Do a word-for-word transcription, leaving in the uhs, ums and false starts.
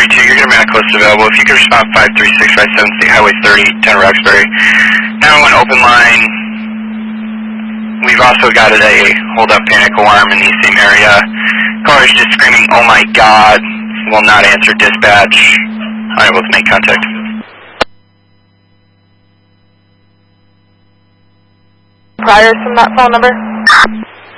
three two, you're going to be on close available. If you could respond five three six five seven State Highway thirty, ten Roxbury. nine one one open line. We've also got a hold up panic alarm in the same area. Caller is just screaming, "Oh my God," will not answer dispatch. Unable to make contact. Priors from that phone number?